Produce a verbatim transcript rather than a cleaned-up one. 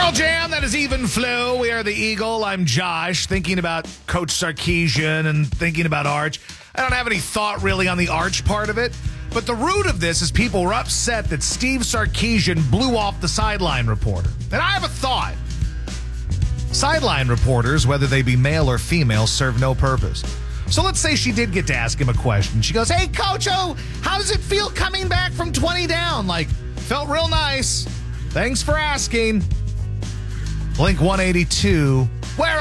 Pearl Jam, that is Even Flow. We are the Eagle. I'm Josh, thinking about Coach Sarkisian and thinking about Arch. I don't have any thought really on the Arch part of it, but the root of this is people were upset that Steve Sarkisian blew off the sideline reporter. And I have a thought. Sideline reporters, whether they be male or female, serve no purpose. So let's say she did get to ask him a question. She goes, "Hey, Coach O, how does it feel coming back from twenty down? Like, felt real nice. Thanks for asking." Blink one eighty-two. Where